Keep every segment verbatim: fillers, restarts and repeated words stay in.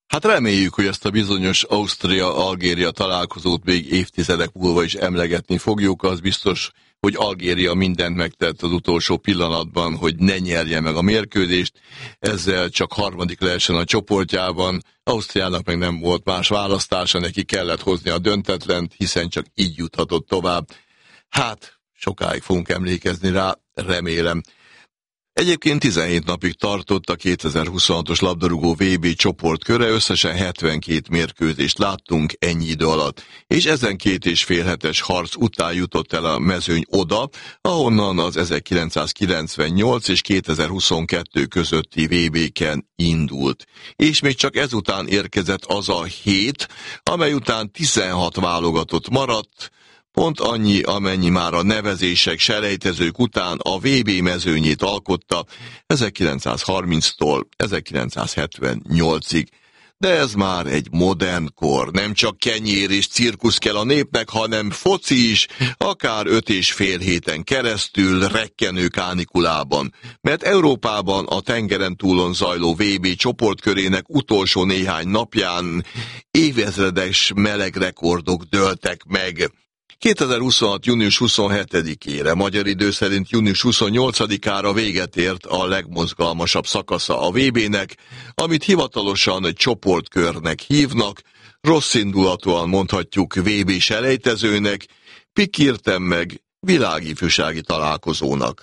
Hát reméljük, hogy ezt a bizonyos Ausztria-Algéria találkozót még évtizedek múlva is emlegetni fogjuk. Az biztos, hogy Algéria mindent megtett az utolsó pillanatban, hogy ne nyerje meg a mérkőzést. Ezzel csak harmadik lehessen a csoportjában. Ausztriának meg nem volt más választása, neki kellett hozni a döntetlent, hiszen csak így juthatott tovább. Hát, sokáig fogunk emlékezni rá, remélem. Egyébként tizenhét napig tartott a kétezer-huszonhatos labdarúgó vé bé csoportköre, összesen hetvenkét mérkőzést láttunk ennyi idő alatt, és ezen két és fél hetes harc után jutott el a mezőny oda, ahonnan az ezerkilencszázkilencvennyolc és kétezer-huszonkettő közötti vé béken indult. És még csak ezután érkezett az a hét, amely után tizenhat válogatott maradt, pont annyi, amennyi már a nevezések, selejtezők után a vé bé mezőnyét alkotta ezerkilencszázharminctól ezerkilencszázhetvennyolcig. De ez már egy modern kor, nem csak kenyér és cirkusz kell a népnek, hanem foci is, akár öt és fél héten keresztül, rekkenő kánikulában. Mert Európában a tengeren túlon zajló vé bé csoportkörének utolsó néhány napján évezredes meleg rekordok dőltek meg. kétezer-huszonhat. június huszonhetedikére, magyar idő szerint június huszonnyolcadikára véget ért a legmozgalmasabb szakasza a vé bének, amit hivatalosan csoportkörnek hívnak, rosszindulatúan mondhatjuk vé bé selejtezőnek, pikirten meg világifjúsági találkozónak.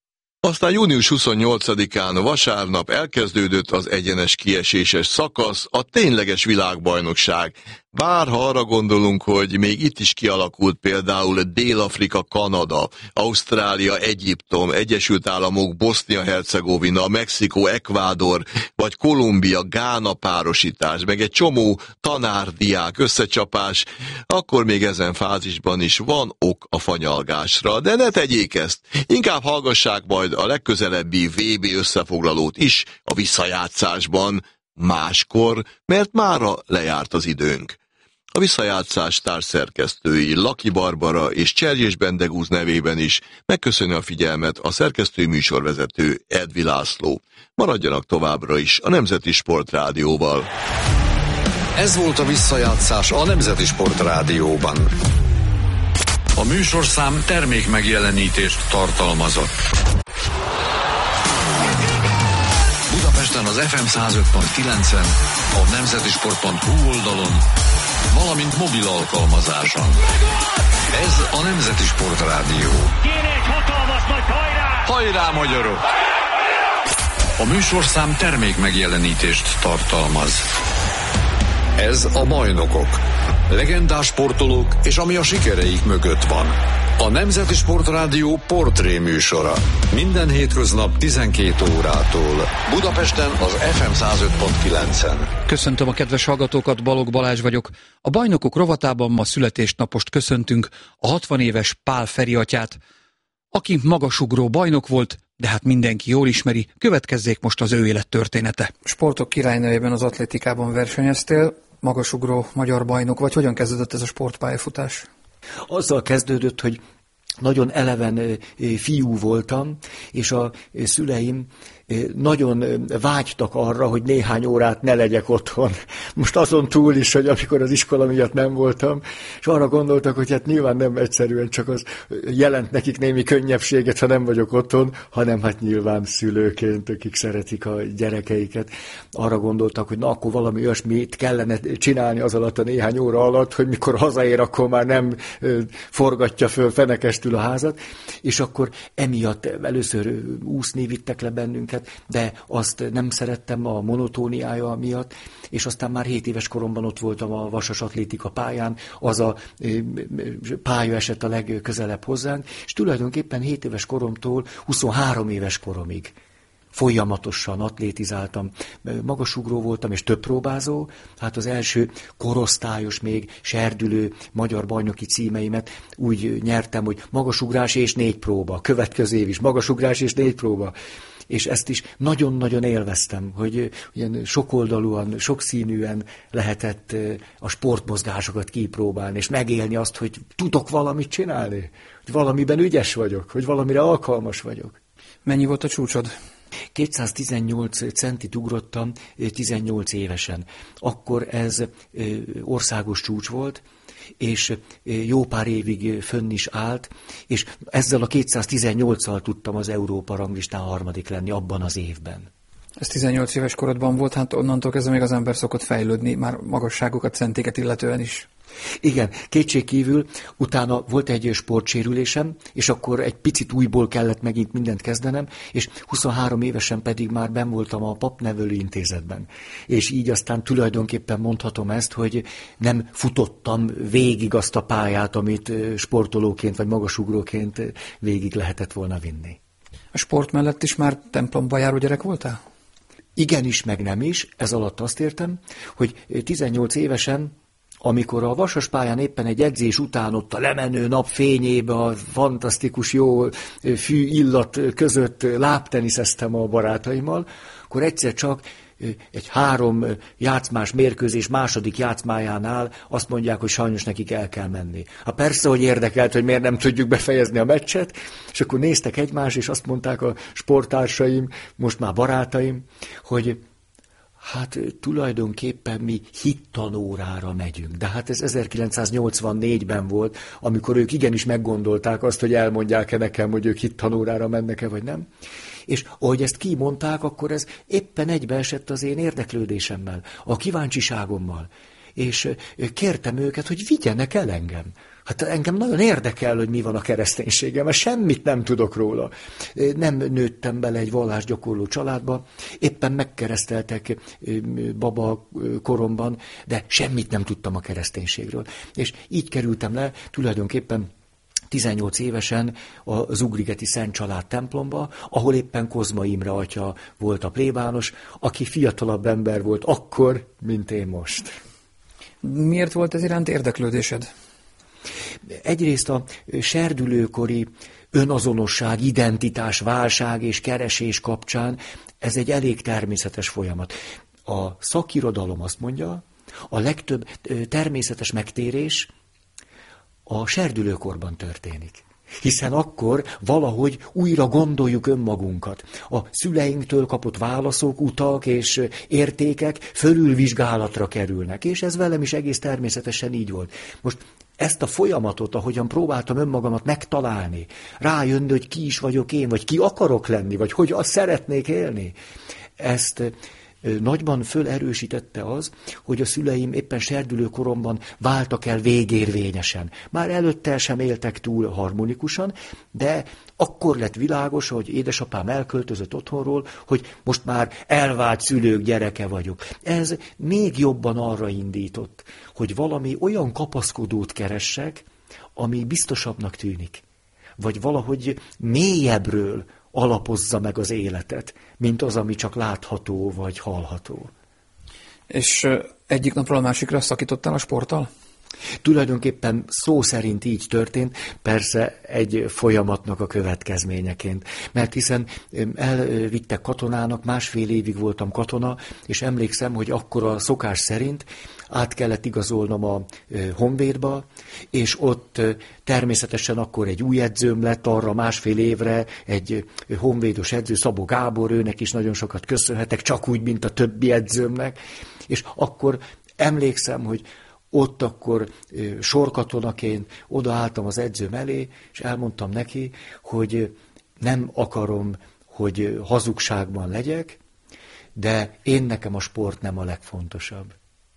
Aztán június huszonnyolcadikán vasárnap elkezdődött az egyenes kieséses szakasz, a tényleges világbajnokság. Bár ha arra gondolunk, hogy még itt is kialakult például Dél-Afrika, Kanada, Ausztrália, Egyiptom, Egyesült Államok, Bosznia-Hercegovina, Mexikó, Ekvádor, vagy Kolumbia, Gána párosítás, meg egy csomó tanár-diák összecsapás, akkor még ezen fázisban is van ok a fanyalgásra. De ne tegyék ezt, inkább hallgassák majd a legközelebbi vé bé összefoglalót is a visszajátszásban, máskor, mert mára lejárt az időnk. A visszajátszás társszerkesztői Laki Barbara és Cserjés Bendegúz nevében is megköszöni a figyelmet a szerkesztő műsorvezető Edvi László. Maradjanak továbbra is a Nemzeti Sport Rádióval. Ez volt a visszajátszás a Nemzeti Sport Rádióban. A műsorszám termék megjelenítést tartalmazott. Budapesten az ef em száz öt pont kilencen, a nemzetisport pont hu oldalon, valamint mobil alkalmazáson. Ez a Nemzeti Sport Rádió. Kéne egy hatalmas nagy hajrá! Hajrá, magyarok! A műsorszám termék megjelenítést tartalmaz. Ez a Bajnokok. Legendás sportolók és ami a sikereik mögött van. A Nemzeti Sport Rádió portré műsora. Minden hétköznap tizenkét órától. Budapesten az ef em száz öt pont kilencen. Köszöntöm a kedves hallgatókat, Balogh Balázs vagyok. A Bajnokok rovatában ma születésnapost köszöntünk, a hatvan éves Pál Feri atyát, aki magasugró bajnok volt, de hát mindenki jól ismeri, következzék most az ő élettörténete. Sportok királynőjében az atlétikában versenyeztél, magasugró magyar bajnok, vagy hogyan kezdődött ez a sportpályafutás? Azzal kezdődött, hogy nagyon eleven fiú voltam, és a szüleim nagyon vágytak arra, hogy néhány órát ne legyek otthon. Most azon túl is, hogy amikor az iskola miatt nem voltam, és arra gondoltak, hogy hát nyilván nem egyszerűen csak az jelent nekik némi könnyebbséget, ha nem vagyok otthon, hanem hát nyilván szülőként, akik szeretik a gyerekeiket. Arra gondoltak, hogy na akkor valami olyasmit kellene csinálni az alatt a néhány óra alatt, hogy mikor hazaér, akkor már nem forgatja föl fenekestül a házat, és akkor emiatt először úszni vittek le bennünket, de azt nem szerettem a monotóniája miatt, és aztán már hét éves koromban ott voltam a vasas atlétika pályán, az a pálya esett a legközelebb hozzánk, és tulajdonképpen hét éves koromtól huszonhárom éves koromig folyamatosan atlétizáltam, magasugró voltam, és több próbázó. Hát az első korosztályos, még serdülő magyar bajnoki címeimet úgy nyertem, hogy magasugrás és négy próba. Következő év is magasugrás és négy próba. És ezt is nagyon-nagyon élveztem, hogy ilyen sokoldalúan, sokszínűen lehetett a sportmozgásokat kipróbálni, és megélni azt, hogy tudok valamit csinálni, hogy valamiben ügyes vagyok, hogy valamire alkalmas vagyok. Mennyi volt a csúcsod? kétszáztizennyolc centit ugrottam tizennyolc évesen. Akkor ez országos csúcs volt, és jó pár évig fönn is állt, és ezzel a kétszáztizennyolccal tudtam az Európa ranglistán harmadik lenni abban az évben. Ez tizennyolc éves korodban volt, hát onnantól kezdve még az ember szokott fejlődni, már magasságokat, centéket illetően is. Igen, kétségkívül utána volt egy sportsérülésem, és akkor egy picit újból kellett megint mindent kezdenem, és huszonhárom évesen pedig már benn voltam a papnevelő intézetben. És így aztán tulajdonképpen mondhatom ezt, hogy nem futottam végig azt a pályát, amit sportolóként vagy magasugróként végig lehetett volna vinni. A sport mellett is már templomba járó gyerek voltál? Igenis, meg nem is. Ez alatt azt értem, hogy tizennyolc évesen, amikor a vasas pályán éppen egy edzés után ott a lemenő nap fényébe, a fantasztikus jó fű illat között lábteniszeztem a barátaimmal, akkor egyszer csak egy három játszmás mérkőzés második játszmájánál azt mondják, hogy sajnos nekik el kell menni. Hát persze, hogy érdekelt, hogy miért nem tudjuk befejezni a meccset, és akkor néztek egymás, és azt mondták a sporttársaim, most már barátaim, hogy hát tulajdonképpen mi hittanórára megyünk. De hát ez ezerkilencszáznyolcvannégyben volt, amikor ők igenis meggondolták azt, hogy elmondják-e nekem, hogy ők hittanórára mennek-e, vagy nem. És ahogy ezt kimondták, akkor ez éppen egybeesett az én érdeklődésemmel, a kíváncsiságommal. És kértem őket, hogy vigyenek el engem. Hát engem nagyon érdekel, hogy mi van a kereszténységem, mert semmit nem tudok róla. Nem nőttem bele egy vallásgyakorló családba, éppen megkereszteltek baba koromban, de semmit nem tudtam a kereszténységről. És így kerültem le tulajdonképpen tizennyolc évesen a Zugligeti Szent Család templomba, ahol éppen Kozma Imre atya volt a plébános, aki fiatalabb ember volt akkor, mint én most. Miért volt ez iránt érdeklődésed? Egyrészt a serdülőkori önazonosság, identitás, válság és keresés kapcsán ez egy elég természetes folyamat. A szakirodalom azt mondja, a legtöbb természetes megtérés a serdülőkorban történik. Hiszen akkor valahogy újra gondoljuk önmagunkat. A szüleinktől kapott válaszok, utak és értékek fölülvizsgálatra kerülnek, és ez velem is egész természetesen így volt. Most ezt a folyamatot, ahogyan próbáltam önmagamat megtalálni, rájönni, hogy ki is vagyok én, vagy ki akarok lenni, vagy hogy azt szeretnék élni, ezt nagyban fölerősítette az, hogy a szüleim éppen serdülőkoromban váltak el végérvényesen. Már előtte sem éltek túl harmonikusan, de akkor lett világos, hogy édesapám elköltözött otthonról, hogy most már elvált szülők gyereke vagyok. Ez még jobban arra indított, hogy valami olyan kapaszkodót keressek, ami biztosabbnak tűnik. Vagy valahogy mélyebbről alapozza meg az életet, mint az, ami csak látható vagy hallható. És egyik napról a másikra szakítottál a sporttal? Tulajdonképpen szó szerint így történt, persze egy folyamatnak a következményeként. Mert hiszen elvittek katonának, másfél évig voltam katona, és emlékszem, hogy akkor a szokás szerint át kellett igazolnom a Honvédba, és ott természetesen akkor egy új edzőm lett arra másfél évre, egy honvédos edző, Szabó Gábor, őnek is nagyon sokat köszönhetek, csak úgy, mint a többi edzőmnek, és akkor emlékszem, hogy ott akkor sorkatonaként odaálltam az edzőm elé, és elmondtam neki, hogy nem akarom, hogy hazugságban legyek, de én nekem a sport nem a legfontosabb.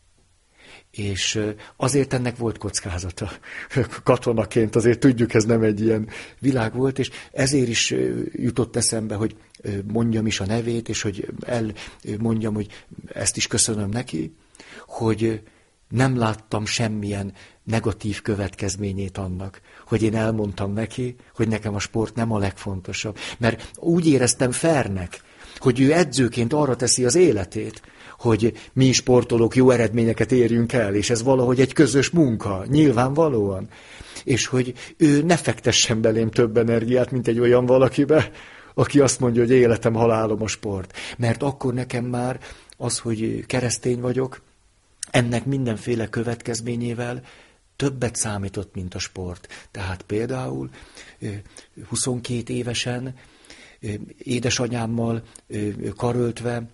És azért ennek volt kockázata. Katonaként azért tudjuk, ez nem egy ilyen világ volt, és ezért is jutott eszembe, hogy mondjam is a nevét, és hogy elmondjam, hogy ezt is köszönöm neki, hogy nem láttam semmilyen negatív következményét annak, hogy én elmondtam neki, hogy nekem a sport nem a legfontosabb. Mert úgy éreztem fairnek, hogy ő edzőként arra teszi az életét, hogy mi sportolók jó eredményeket érjünk el, és ez valahogy egy közös munka, nyilvánvalóan. És hogy ő ne fektessen belém több energiát, mint egy olyan valakibe, aki azt mondja, hogy életem, halálom a sport. Mert akkor nekem már az, hogy keresztény vagyok, ennek mindenféle következményével többet számított, mint a sport. Tehát például huszonkét évesen édesanyámmal karöltve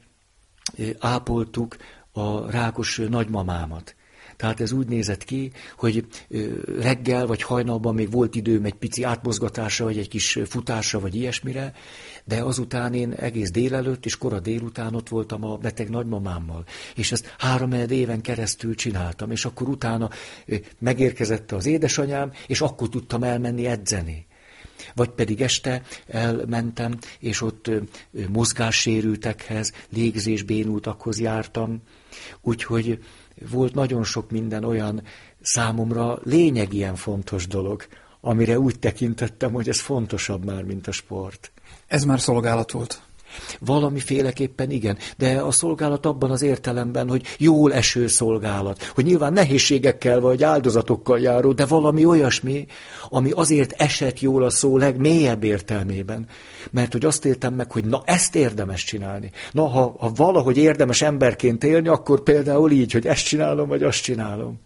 ápoltuk a rákos nagymamámat. Tehát ez úgy nézett ki, hogy reggel vagy hajnalban még volt időm egy pici átmozgatásra, vagy egy kis futásra, vagy ilyesmire, de azután én egész délelőtt és kora délután ott voltam a beteg nagymamámmal. És ezt három éven keresztül csináltam, és akkor utána megérkezett az édesanyám, és akkor tudtam elmenni edzeni. Vagy pedig este elmentem, és ott mozgássérültekhez, légzésbénultakhoz jártam, úgyhogy volt nagyon sok minden olyan számomra lényegien fontos dolog, amire úgy tekintettem, hogy ez fontosabb már, mint a sport. Ez már szolgálat volt? Valamiféleképpen igen, de a szolgálat abban az értelemben, hogy jól eső szolgálat, hogy nyilván nehézségekkel vagy áldozatokkal járó, de valami olyasmi, ami azért esett jól a szó legmélyebb értelmében. Mert hogy azt éltem meg, hogy na ezt érdemes csinálni. Na, ha, ha valahogy érdemes emberként élni, akkor például így, hogy ezt csinálom, vagy azt csinálom.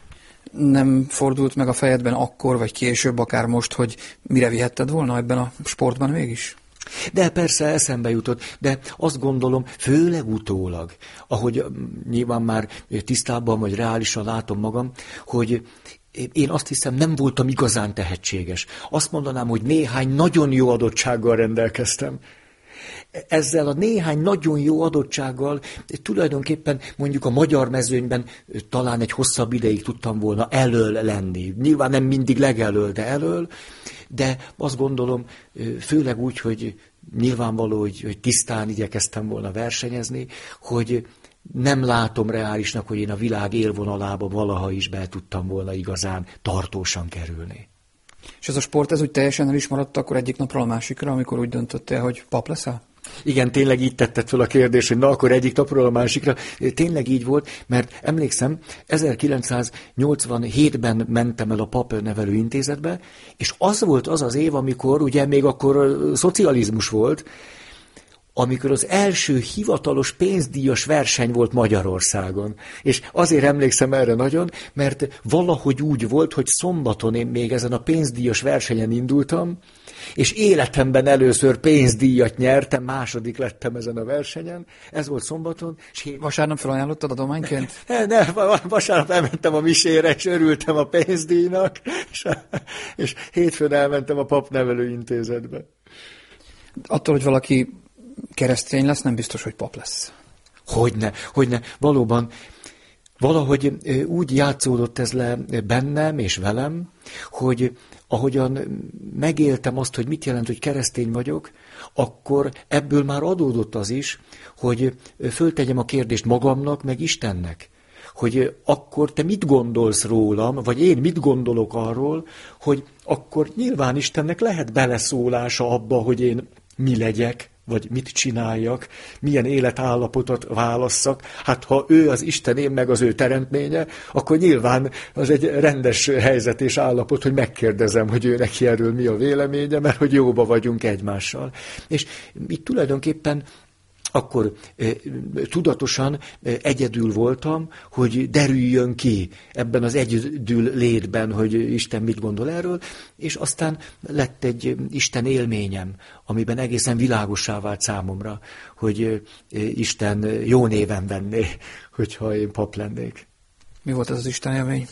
Nem fordult meg a fejedben akkor, vagy később, akár most, hogy mire vihetted volna ebben a sportban mégis? De persze eszembe jutott, de azt gondolom, főleg utólag, ahogy nyilván már tisztában vagy reálisan látom magam, hogy én azt hiszem, nem voltam igazán tehetséges. Azt mondanám, hogy néhány nagyon jó adottsággal rendelkeztem. Ezzel a néhány nagyon jó adottsággal tulajdonképpen mondjuk a magyar mezőnyben talán egy hosszabb ideig tudtam volna elöl lenni. Nyilván nem mindig legelől, de elöl, de azt gondolom, főleg úgy, hogy nyilvánvaló, hogy, hogy tisztán igyekeztem volna versenyezni, hogy nem látom reálisnak, hogy én a világ élvonalába valaha is be tudtam volna igazán tartósan kerülni. És ez a sport, ez úgy teljesen el is maradt akkor egyik napról a másikra, amikor úgy döntöttél, hogy pap leszel? Igen, tényleg így tetted fel a kérdést, hogy na akkor egyik napról a másikra. Tényleg így volt, mert emlékszem, ezerkilencszáznyolcvanhétben mentem el a pap nevelő intézetbe, és az volt az az év, amikor ugye még akkor szocializmus volt, amikor az első hivatalos pénzdíjas verseny volt Magyarországon. És azért emlékszem erre nagyon, mert valahogy úgy volt, hogy szombaton én még ezen a pénzdíjas versenyen indultam, és életemben először pénzdíjat nyertem, második lettem ezen a versenyen. Ez volt szombaton. És hét... Vasárnap felajánlottad adományként? Ne, ne, vasárnap elmentem a misére, és örültem a pénzdíjnak, és, és hétfőn elmentem a papnevelő intézetbe. Attól, hogy valaki keresztény lesz, nem biztos, hogy pap lesz. Hogyne, hogyne. Valóban valahogy úgy játszódott ez le bennem és velem, hogy ahogyan megéltem azt, hogy mit jelent, hogy keresztény vagyok, akkor ebből már adódott az is, hogy föltegyem a kérdést magamnak, meg Istennek. Hogy akkor te mit gondolsz rólam, vagy én mit gondolok arról, hogy akkor nyilván Istennek lehet beleszólása abba, hogy én mi legyek, vagy mit csináljak, milyen életállapotot válasszak. Hát ha ő az Isten, én meg az ő teremtménye, akkor nyilván az egy rendes helyzet és állapot, hogy megkérdezem, hogy ő neki erről mi a véleménye, mert hogy jóba vagyunk egymással. És itt tulajdonképpen akkor e, tudatosan e, egyedül voltam, hogy derüljön ki ebben az egyedül létben, hogy Isten mit gondol erről, és aztán lett egy Isten élményem, amiben egészen világossá vált számomra, hogy e, Isten jó néven venné, hogyha én pap lennék. Mi volt ez az Isten élmény?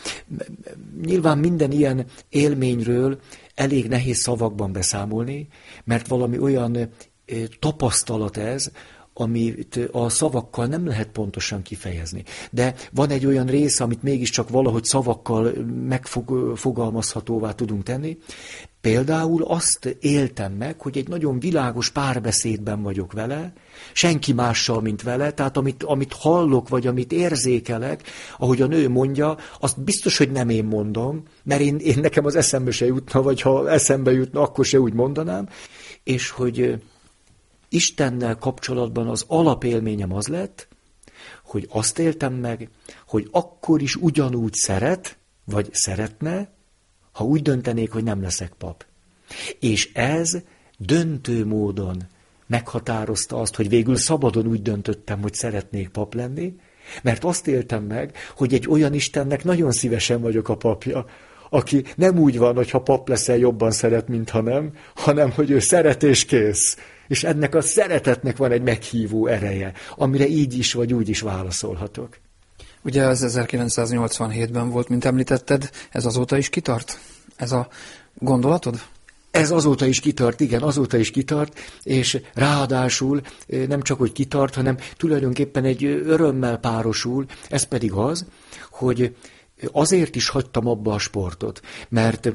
Nyilván minden ilyen élményről elég nehéz szavakban beszámolni, mert valami olyan tapasztalat ez, amit a szavakkal nem lehet pontosan kifejezni. De van egy olyan része, amit mégiscsak valahogy szavakkal megfogalmazhatóvá tudunk tenni. Például azt éltem meg, hogy egy nagyon világos párbeszédben vagyok vele, senki mással, mint vele, tehát amit, amit hallok, vagy amit érzékelek, ahogy a nő mondja, azt biztos, hogy nem én mondom, mert én, én nekem az eszembe se jutna, vagy ha eszembe jutna, akkor se úgy mondanám, és hogy Istennel kapcsolatban az alapélményem az lett, hogy azt éltem meg, hogy akkor is ugyanúgy szeret, vagy szeretne, ha úgy döntenék, hogy nem leszek pap. És ez döntő módon meghatározta azt, hogy végül szabadon úgy döntöttem, hogy szeretnék pap lenni, mert azt éltem meg, hogy egy olyan Istennek nagyon szívesen vagyok a papja, aki nem úgy van, hogy ha pap leszel, jobban szeret, mintha nem, hanem hogy ő szeret és kész. És ennek a szeretetnek van egy meghívó ereje, amire így is vagy úgy is válaszolhatok. Ugye ez ezerkilencszáznyolcvanhétben volt, mint említetted, ez azóta is kitart? Ez a gondolatod? Ez azóta is kitart, igen, azóta is kitart, és ráadásul nem csak, hogy kitart, hanem tulajdonképpen egy örömmel párosul, ez pedig az, hogy azért is hagytam abba a sportot, mert,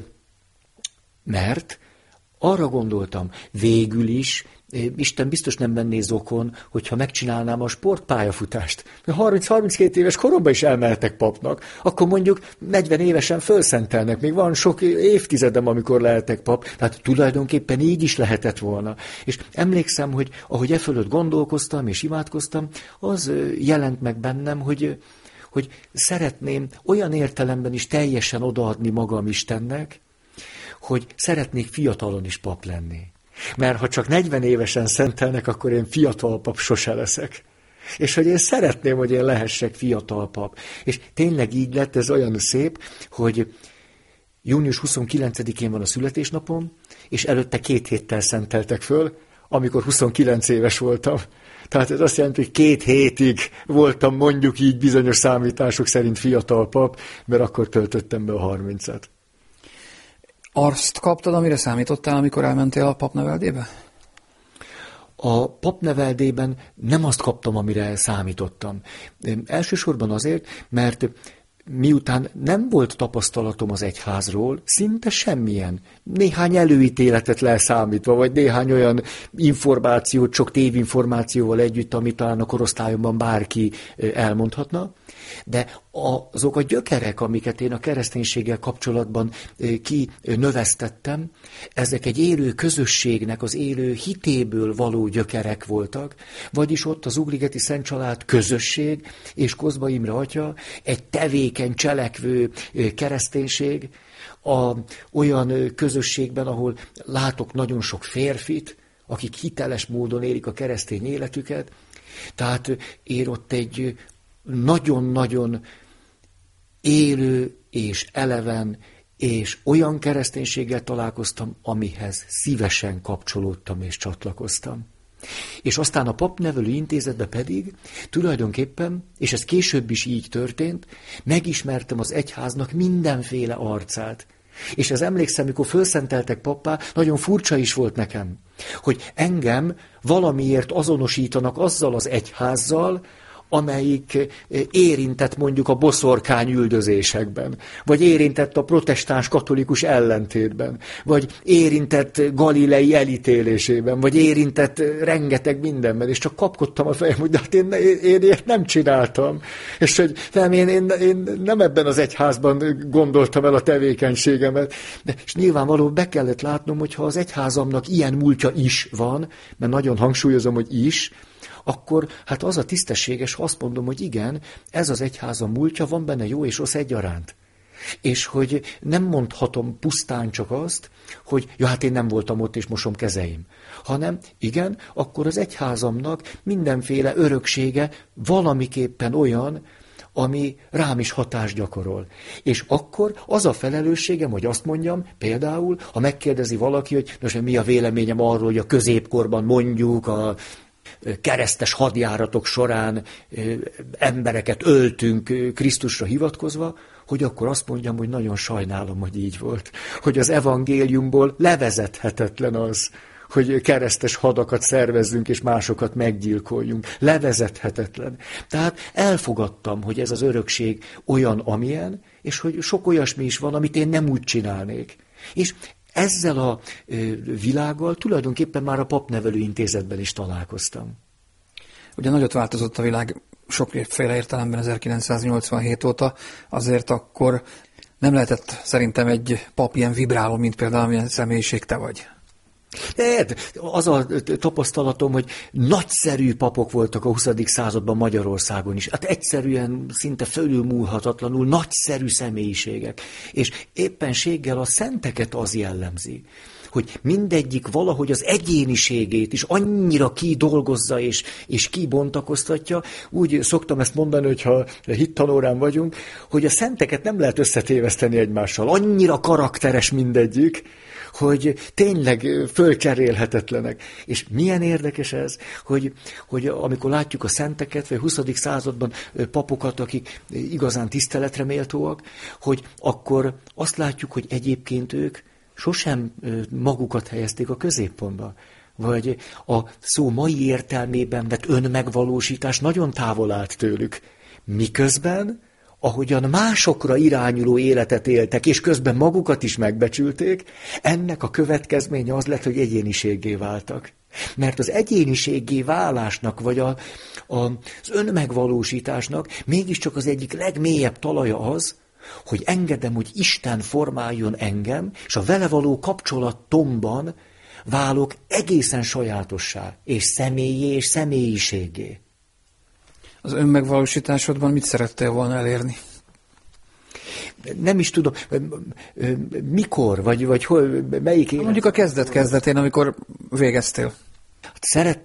mert arra gondoltam, végül is, Isten biztos nem menné zokon, hogyha megcsinálnám a sportpályafutást. harminc-harminckét éves koromban is elmehetek papnak, akkor mondjuk negyven évesen fölszentelnek, még van sok évtizedem, amikor lehetek pap, tehát tulajdonképpen így is lehetett volna. És emlékszem, hogy ahogy e fölött gondolkoztam és imádkoztam, az jelent meg bennem, hogy, hogy szeretném olyan értelemben is teljesen odaadni magam Istennek, hogy szeretnék fiatalon is pap lenni. Mert ha csak negyven évesen szentelnek, akkor én fiatal pap sose leszek. És hogy én szeretném, hogy én lehessek fiatal pap. És tényleg így lett, ez olyan szép, hogy június huszonkilencedikén van a születésnapom, és előtte két héttel szenteltek föl, amikor huszonkilenc éves voltam. Tehát ez azt jelenti, hogy két hétig voltam mondjuk így bizonyos számítások szerint fiatal pap, mert akkor töltöttem be a harmincat. Azt kaptad, amire számítottál, amikor elmentél a papneveldébe? A papneveldében nem azt kaptam, amire számítottam. Elsősorban azért, mert miután nem volt tapasztalatom az egyházról, szinte semmilyen, néhány előítéletet leszámítva, vagy néhány olyan információt, sok tévinformációval együtt, amit talán a korosztályomban bárki elmondhatna, de azok a gyökerek, amiket én a kereszténységgel kapcsolatban kinövesztettem, ezek egy élő közösségnek az élő hitéből való gyökerek voltak, vagyis ott az Ugligeti Szent Család közösség, és Kozba Imre atya egy tevékeny, cselekvő kereszténység, a, olyan közösségben, ahol látok nagyon sok férfit, akik hiteles módon élik a keresztény életüket, tehát én ott egy nagyon-nagyon élő és eleven és olyan kereszténységgel találkoztam, amihez szívesen kapcsolódtam és csatlakoztam. És aztán a papnevelő intézetbe pedig tulajdonképpen, és ez később is így történt, megismertem az egyháznak mindenféle arcát. És ez emlékszem, mikor fölszenteltek pappá, nagyon furcsa is volt nekem, hogy engem valamiért azonosítanak azzal az egyházzal, amelyik érintett mondjuk a boszorkány üldözésekben, vagy érintett a protestáns katolikus ellentétben, vagy érintett Galilei elítélésében, vagy érintett rengeteg mindenben, és csak kapkodtam a fejem, hogy de hát én, én, én ilyet nem csináltam. És hogy nem, én, én, én nem ebben az egyházban gondoltam el a tevékenységemet, de, és nyilvánvalóan be kellett látnom, hogy ha az egyházamnak ilyen múltja is van, mert nagyon hangsúlyozom, hogy is, akkor hát az a tisztességes, ha azt mondom, hogy igen, ez az egyházam múltja, van benne jó és rossz egyaránt. És hogy nem mondhatom pusztán csak azt, hogy ja, hát én nem voltam ott és mosom kezeim. Hanem igen, akkor az egyházamnak mindenféle öröksége valamiképpen olyan, ami rám is hatást gyakorol. És akkor az a felelősségem, hogy azt mondjam, például, ha megkérdezi valaki, hogy nos, mi a véleményem arról, hogy a középkorban mondjuk a keresztes hadjáratok során embereket öltünk Krisztusra hivatkozva, hogy akkor azt mondjam, hogy nagyon sajnálom, hogy így volt. Hogy az evangéliumból levezethetetlen az, hogy keresztes hadakat szervezzünk és másokat meggyilkoljunk. Levezethetetlen. Tehát elfogadtam, hogy ez az örökség olyan, amilyen, és hogy sok olyasmi is van, amit én nem úgy csinálnék. És ezzel a világgal tulajdonképpen már a papnevelő intézetben is találkoztam. Ugye nagyot változott a világ sokféle értelemben ezerkilencszáznyolcvanhét óta, azért akkor nem lehetett szerintem egy pap ilyen vibráló, mint például amilyen személyiség te vagy. De az a tapasztalatom, hogy nagyszerű papok voltak a huszadik században Magyarországon is. Hát egyszerűen, szinte fölülmúlhatatlanul nagyszerű személyiségek. És éppenséggel a szenteket az jellemzi, hogy mindegyik valahogy az egyéniségét is annyira kidolgozza és, és kibontakoztatja. Úgy szoktam ezt mondani, hogyha hittanórán vagyunk, hogy a szenteket nem lehet összetéveszteni egymással. Annyira karakteres mindegyik, hogy tényleg fölcserélhetetlenek. És milyen érdekes ez, hogy, hogy amikor látjuk a szenteket, vagy a huszadik században papokat, akik igazán tiszteletre méltóak, hogy akkor azt látjuk, hogy egyébként ők sosem magukat helyezték a középpontba. Vagy a szó mai értelmében vett önmegvalósítás nagyon távol állt tőlük. Miközben, ahogyan másokra irányuló életet éltek, és közben magukat is megbecsülték, ennek a következménye az lett, hogy egyéniséggé váltak. Mert az egyéniséggé válásnak, vagy a, a, az önmegvalósításnak mégiscsak az egyik legmélyebb talaja az, hogy engedem, hogy Isten formáljon engem, és a vele való kapcsolatomban válok egészen sajátossá, és személyé, és személyiségé. Az önmegvalósításodban mit szerettél volna elérni? Nem is tudom, mikor, vagy, vagy hol, melyik élet? Mondjuk a kezdet-kezdetén, amikor végeztél. Szeret